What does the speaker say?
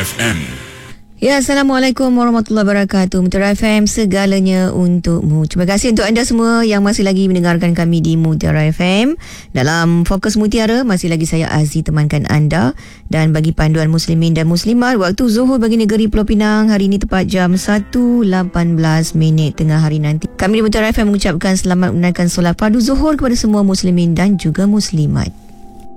FM. Ya, Assalamualaikum warahmatullahi wabarakatuh. Mutiara FM, segalanya untukmu. Terima kasih untuk anda semua yang masih lagi mendengarkan kami di Mutiara FM. Dalam Fokus Mutiara, masih lagi saya Aziz temankan anda. Dan bagi panduan muslimin dan muslimat, waktu Zuhur bagi negeri Pulau Pinang hari ini tepat jam 1.18 tengah hari nanti. Kami di Mutiara FM mengucapkan selamat menunaikan solat fardu Zuhur kepada semua muslimin dan juga muslimat.